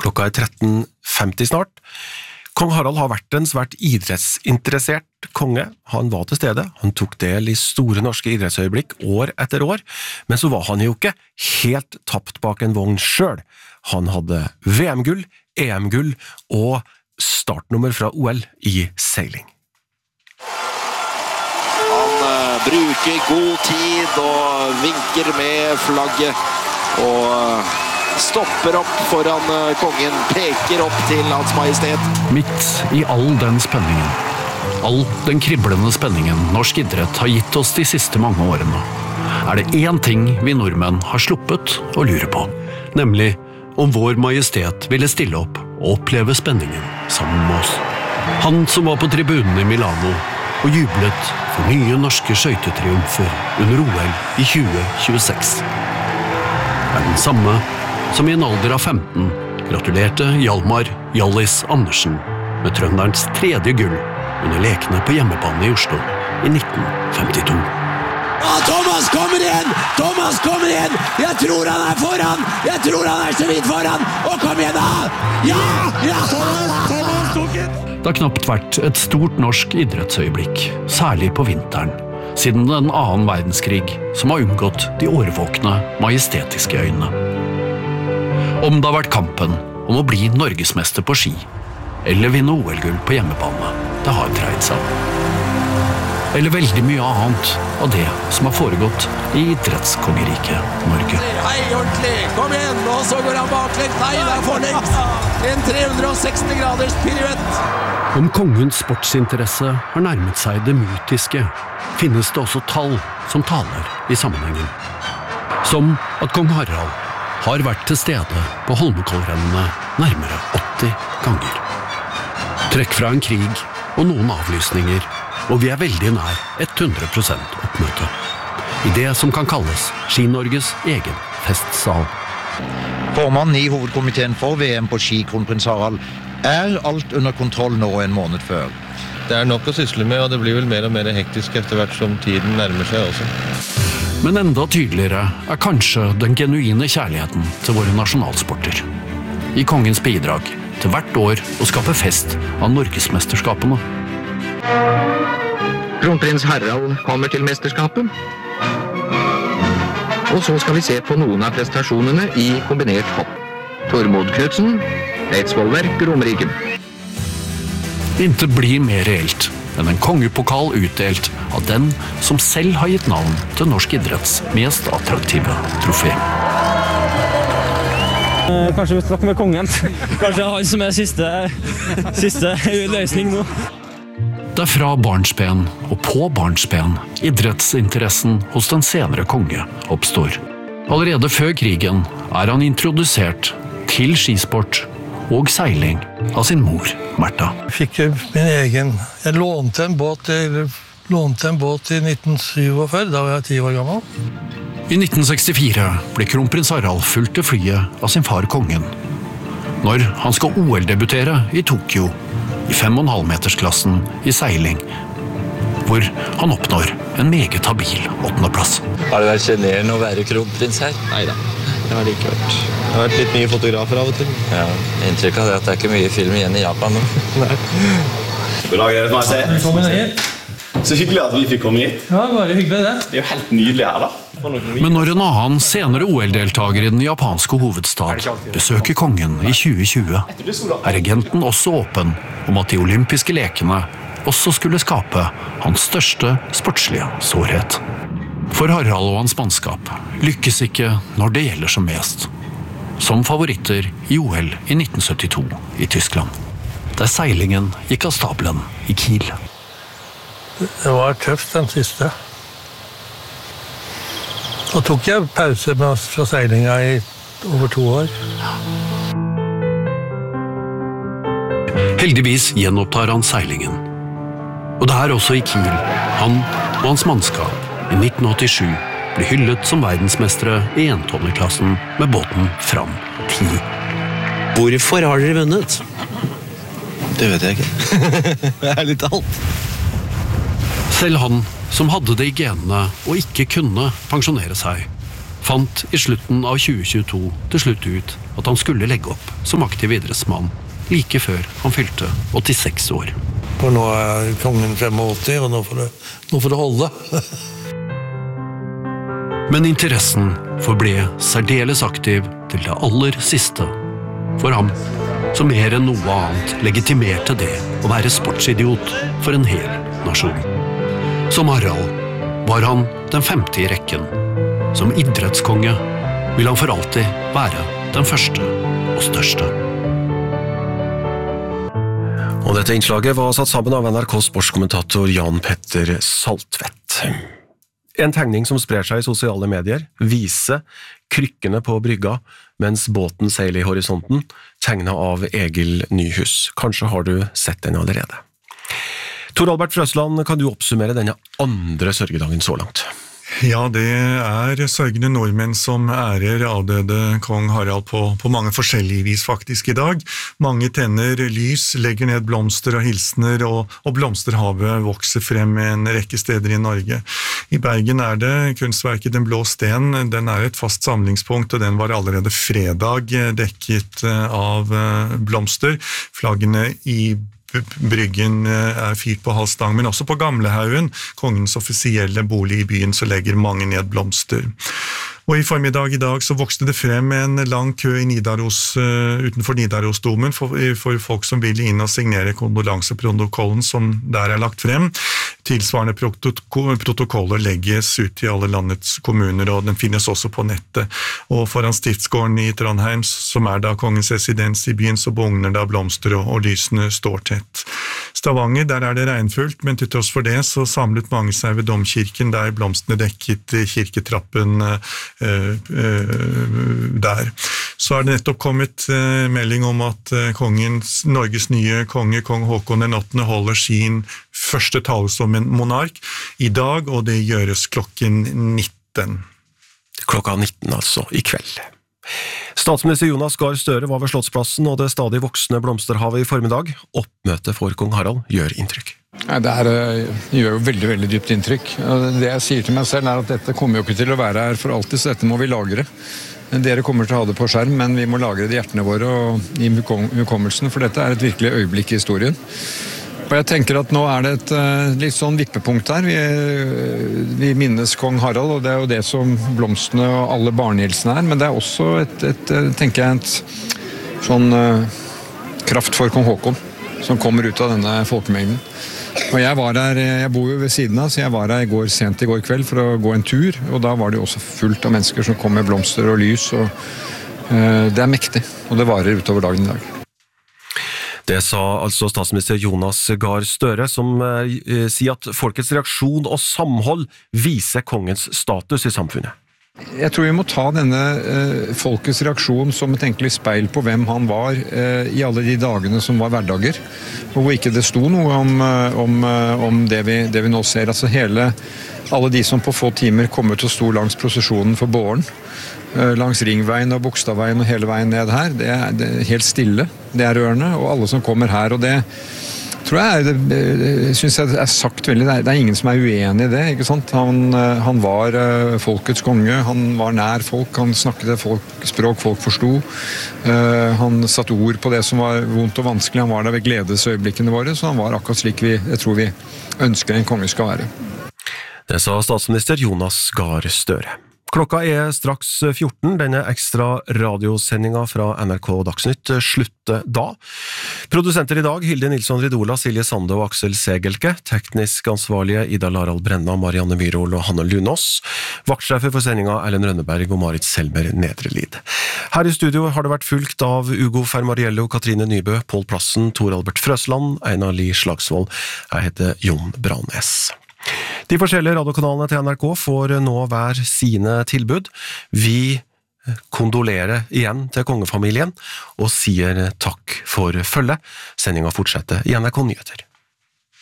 Klokka 13:50 snart. Kong Harald har vært en svært idrettsinteressert konge. Han var til stede, han tok del i store norske idrettsøyeblikk år etter år, men så var han jo ikke helt tapt bak en vogn selv. Han hadde VM-gull, EM-gull og startnummer fra OL i seiling. Han bruker god tid og vinker med flagget og stopper opp foran kongen, peker opp til Hans Majestet. Midt i all den spenningen, all den kriblende spenningen norsk idrett har gitt oss de siste mange årene, er det én ting vi nordmenn har sluppet å lure på, nemlig om vår majestet ville stille opp og oppleve spenningen sammen med oss. Han som var på tribunen i Milano og jublet for nye norske skøytetriumfer under OL i 2026, er den samme som i en alder av 15 gratulerte Hjalmar Hjallis Andersen med trønderens 3. gull under lekene på hjemmebane i Oslo i 1952. Thomas kommer igjen! Thomas kommer igjen! Jeg tror han er foran! Jeg tror han er så vidt foran! Og kom igjen da! Ja! Ja! Thomas tok den! Det har knapt vært et stort norsk idrettsøyeblikk, særlig på vinteren, siden den 2. verdenskrig som har unngått de årvåkne, majestetiske øynene. Om det har vært kampen om å bli norgesmester på ski, eller vinne OL-gull på hjemmebane, det har dreid seg om. Eller veldig mye annet av det som har foregått i idrettskongeriket Norge. Hei, ordentlig! Kom igjen! Og så går han baklengs! Nei, det er forlengs! En 360 graders piruett! Om kongens sportsinteresse har nærmet seg det mytiske, finnes det også tall som taler i sammenhengen. Som at kong Harald har vært til stede på Holmenkollrennene nærmere 80 ganger. Trekk fra en krig og noen avlysninger, og vi er veldig nær 100% oppmøte. I det som kan kalles Ski-Norges egen festsal. Formann i hovedkomiteen for VM på ski, kronprins Harald, er alt under kontroll nå en måned før. Det er nok å sysle med, og det blir vel mer og mer hektisk etter hvert som tiden nærmer seg også. Men enda tydeligere er kanskje den genuine kjærligheten til våre nasjonalsporter. I kongens bidrag til hvert år å skape fest av norgesmesterskapene. Kronprins Harald kommer til mesterskapet. Og så skal vi se på noen av prestasjonene i kombinert hopp. Tormod Knudsen, Eidsvoll Verk, Romerike. Intet blir mer reelt enn en kongepokal utdelt av den som selv har gitt navn til norsk idretts mest attraktive trofé. Kanskje vi snakker med kongen. Kanskje han som er siste løsning nå. Det er fra barnsben og på barnsben idrettsinteressen hos den senere konge oppstår. Allerede før krigen er han introdusert til skisport og seiling av sin mor, Märtha. Jeg fikk min egen. Jeg lånte en båt i 1947, da var jeg 10 år gammel. I 1964 ble kronprins Harald fulgt til flyet av sin far kongen. Når han skal OL-debutere i Tokyo, i 5,5-metersklassen i seiling, hvor han oppnår en meget habil 8. plass. Har det vært generende å være kronprins her? Neida, det har det ikke vært. Det har vært litt nye fotografer av og til. Ja, inntrykk av det at det er ikke mye film igjen i Japan nå. Nei. God dag, Deres Majestet. Velkommen hit. Så hyggelig at vi fikk komme hit. Ja, bare hyggelig det. Det er jo helt nydelig her da. Men når en annen senere OL-deltager i den japanske hovedstad besøker kongen i 2020, er regenten også åpen om at de olympiske lekene også skulle skape hans største sportslige sårhet. For Harald og hans mannskap lykkes ikke når det gjelder som mest. Som favoritter i OL i 1972 i Tyskland, der seilingen gikk av stabelen i Kiel. Det var tøft den siste. Da tok jeg pause fra seilinga i over 2 år. Heldigvis gjenopptar han seilingen. Og det er også i Kiel han og hans mannskap i 1987 ble hyllet som verdensmestere i entonnerklassen med båten Fram 10. Hvorfor har dere vunnet? Det vet jeg ikke. Det er litt alt. Selv han som hadde det i genene og ikke kunne pensjonere seg, fant i slutten av 2022 til slutt ut at han skulle legge opp som aktiv idrettsmann like før han fylte 86 år. For nå kongen 85, og nå får det holde. Men interessen forble særdeles aktiv til det aller siste for ham, som mer enn noe annet legitimerte det å være sportsidiot for en hel nasjon. Som Harald var han den 5. i rekken. Som idrettskonge vil han for alltid være den første og største. Og dette innslaget var satt sammen av NRKs sportskommentator Jan Petter Saltvedt. En tegning som sprer seg i sosiale medier viser krykkene på brygga mens båten seiler i horisonten, tegnet av Egil Nyhus. Kanskje har du sett den allerede. Tor Albert Frøsland, kan du oppsummere denne andre sørgedagen så langt? Ja, det sørgende nordmenn som ærer avdøde kong Harald på mange forskjellige vis faktisk i dag. Mange tenner lys, legger ned blomster og hilsener, og blomsterhavet vokser frem en rekke steder i Norge. I Bergen det kunstverket Den blå sten, den et fast samlingspunkt, og den var allerede fredag dekket av blomster. Flaggene i Bryggen fyrt på halv stang, men også på Gamlehaugen, kongens offisielle bolig i byen, så legger mange ned blomster. Og i formiddag i dag så vokste det frem en lang kø i utenfor Nidarosdomen for folk som ville inn og signere kondolanseprotokollen som der lagt frem. Tilsvarende protokoller legges ut i alle landets kommuner, og den finnes også på nettet. Og foran Stiftsgården i Trondheim, som da kongens residens i byen, så bugner da blomster og lysene står tett. Stavanger, der det regnfullt, men til tross for det så samlet mange seg ved domkirken, der blomstene dekket kirketrappen der. Så det nettopp kommet melding om at Norges nye konge, kong Håkon den 8., holder sin første tale som en monark i dag, og det gjøres klokken 19. Klokka 19 altså, i kveld. Statsminister Jonas Gahr Støre var ved Slottsplassen, og det stadig voksende blomsterhavet i formiddag. Oppmøte for kong Harald gjør inntrykk. Det gjør jo veldig, veldig dypt inntrykk. Det jeg sier til meg selv at dette kommer jo ikke til å være her for alltid, så dette må vi lagre. Dere kommer til å ha det på skjerm, men vi må lagre det i hjertene våre og i hukommelsen, for dette et virkelig øyeblikk i historien. Og jeg tenker at nå det et litt sånn vippepunkt her. Vi minnes kong Harald, og det jo det som blomstene og alle barnehilsene men det også tenker jeg, et sånn kraft for kong Håkon, som kommer ut av denne folkemengden. Og jeg var der, jeg bor jo ved siden av, så jeg var der sent i går kveld for å gå en tur, og da var det også fullt av mennesker som kom med blomster og lys, og det mektig, og det varer utover dagen i dag. Det sa altså statsminister Jonas Gahr Støre, som sier at folkets reaksjon og samhold viser kongens status i samfunnet. Jeg tror vi må ta denne folkets reaksjon som et enkelt speil på hvem han var i alle de dagene som var hverdager, og hvor ikke det sto noe om det vi nå ser. Altså alle de som på få timer kommer til å stå langs prosesjonen for båren, langs Ringveien og Bogstadveien og hele veien ned her, det helt stille, det rørende, og alle som kommer her, og det tror jeg, synes jeg sagt veldig, det ingen som uenig i det, ikke sant? Han var folkets konge, han var nær folk, han snakket språk folk forstod, han satte ord på det som var vondt og vanskelig, han var der ved gledesøyeblikkene våre, så han var akkurat slik jeg tror vi ønsker en konge skal være. Det sa statsminister Jonas Gahr Støre. Klokka straks 14, denne ekstra radiosendinga fra NRK Dagsnytt slutter da. Produsenter i dag, Hilde Nilsson Ridola, Silje Sande og Aksel Segelke. Teknisk ansvarlige Ida Larald Brenna, Marianne Myrhol og Hanne Lunås. Vaktsjefer for sendinga Ellen Rønneberg og Marit Selmer Nedrelid. Her i studio har det vært fulgt av Ugo Fermariello, Katrine Nybø, Pål Plassen, Tor Albert Frøsland, Einar Lie Slagsvold. Jeg heter Jon Branes. De forskjellige radiokanalene til NRK får nå hver sine tilbud. Vi kondolerer igjen til kongefamilien og sier takk for følget. Sendingen fortsetter i NRK Nyheter.